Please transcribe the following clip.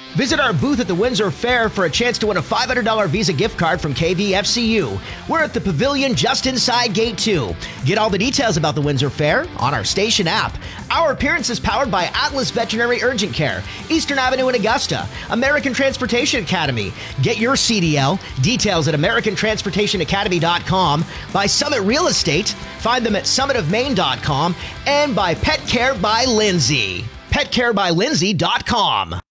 Visit our booth at the Windsor Fair for a chance to win a $500 Visa gift card from KVFCU. We're at the Pavilion just inside Gate 2. Get all the details about the Windsor Fair on our station app. Our appearance is powered by Atlas Veterinary Urgent Care, Eastern Avenue in Augusta, American Transportation Academy. Get your CDL. Details at AmericanTransportationAcademy.com. By Summit Real Estate. Find them at SummitOfMaine.com. And by Pet Care by Lindsay. PetCareByLindsay.com.